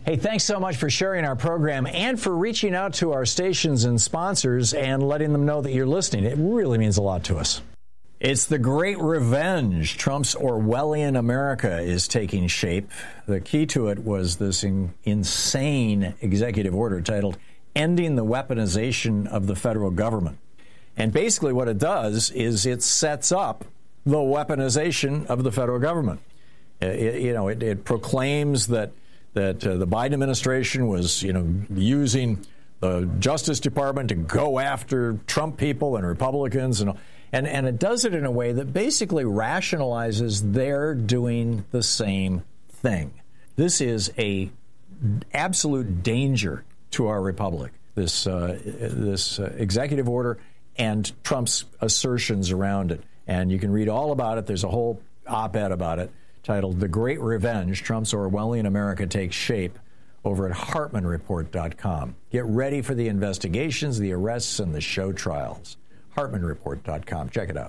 Hey, thanks so much for sharing our program and for reaching out to our stations and sponsors and letting them know that you're listening. It really means a lot to us. It's the great revenge. Trump's Orwellian America is taking shape. The key to it was this insane executive order titled Ending the Weaponization of the Federal Government. And basically what it does is it sets up the weaponization of the federal government. It proclaims that the Biden administration was, using the Justice Department to go after Trump people and Republicans, and it does it in a way that basically rationalizes they're doing the same thing. This is a absolute danger to our republic. This executive order and Trump's assertions around it, and you can read all about it. There's a whole op-ed about it, titled The Great Revenge, Trump's Orwellian America Takes Shape, over at HartmanReport.com. Get ready for the investigations, the arrests, and the show trials. HartmanReport.com. Check it out.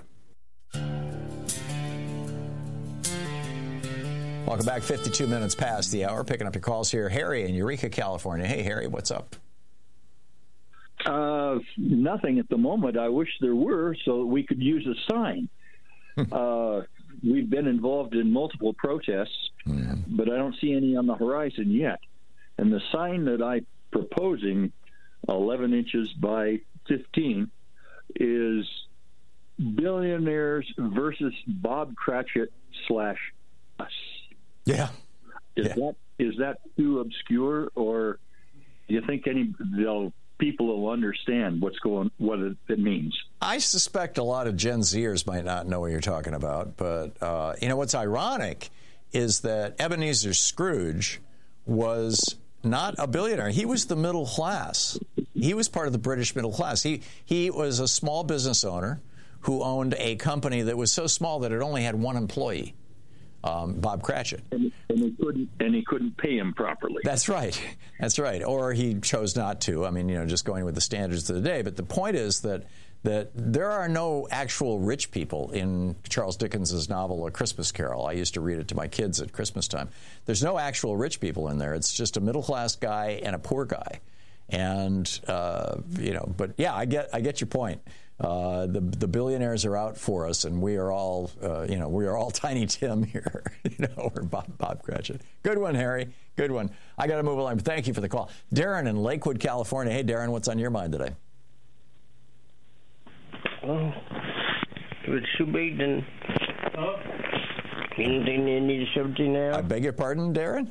Welcome back. 52 minutes past the hour. Picking up your calls here. Harry in Eureka, California. Hey, Harry, what's up? Nothing at the moment. I wish there were so we could use a sign. We've been involved in multiple protests, but I don't see any on the horizon yet. And the sign that I'm proposing, 11 inches by 15, is billionaires versus Bob Cratchit / us. Yeah. Is that too obscure, or do you think people will understand what it means? I suspect a lot of Gen Zers might not know what you're talking about, but what's ironic is that Ebenezer Scrooge was not a billionaire. He was the middle class. He was part of the British middle class. He was a small business owner who owned a company that was so small that it only had one employee. Bob Cratchit. And he couldn't pay him properly. That's right. Or he chose not to. I mean, just going with the standards of the day. But the point is that there are no actual rich people in Charles Dickens's novel A Christmas Carol. I used to read it to my kids at Christmas time. There's no actual rich people in there. It's just a middle-class guy and a poor guy. And, but yeah, I get your point. The billionaires are out for us, and we are all Tiny Tim here, or Bob Cratchit. Good one, Harry. Good one. I got to move along. Thank you for the call. Darren in Lakewood, California. Hey, Darren, what's on your mind today? Well, with Sue Biden, anything they need something now? I beg your pardon, Darren?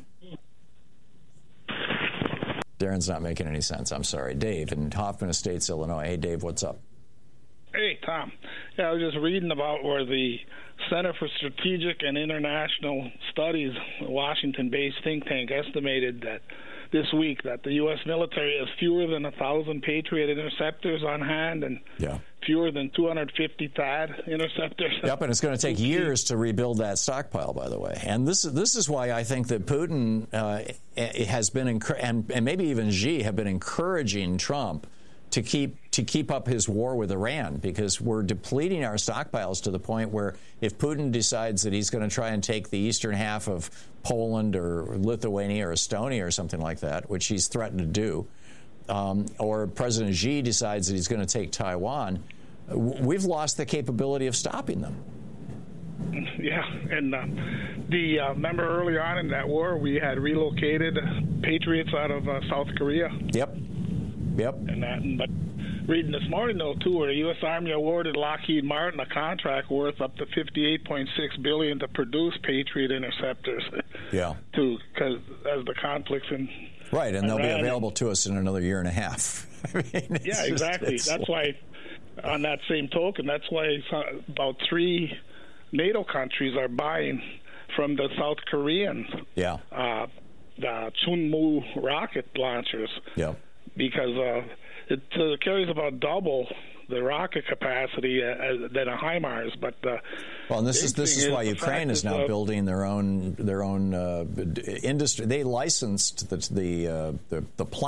Darren's not making any sense. I'm sorry. Dave in Hoffman Estates, Illinois. Hey, Dave, what's up? Hey, Tom. Yeah, I was just reading about where the Center for Strategic and International Studies, a Washington-based think tank, estimated that this week that the U.S. military has fewer than 1,000 Patriot interceptors on hand and fewer than 250 THAAD interceptors. Yep, and it's going to take years to rebuild that stockpile, by the way. And this is why I think that Putin has been, and maybe even Xi have been encouraging Trump to keep up his war with Iran, because we're depleting our stockpiles to the point where if Putin decides that he's going to try and take the eastern half of Poland or Lithuania or Estonia or something like that, which he's threatened to do, or President Xi decides that he's going to take Taiwan, we've lost the capability of stopping them. Yeah, and remember early on in that war, we had relocated Patriots out of South Korea. Yep. But reading this morning, though, too, where the U.S. Army awarded Lockheed Martin a contract worth up to $58.6 billion to produce Patriot interceptors. Yeah. Because as the conflicts in right, and Iran, they'll be available to us in another year and a half. Yeah, exactly. That's why, on that same token, that's why about 3 NATO countries are buying from the South Koreans. Yeah. The Chunmoo rocket launchers. Yeah. Because it carries about double the rocket capacity than a HIMARS. But and this is why Ukraine is now building their own industry. They licensed the plant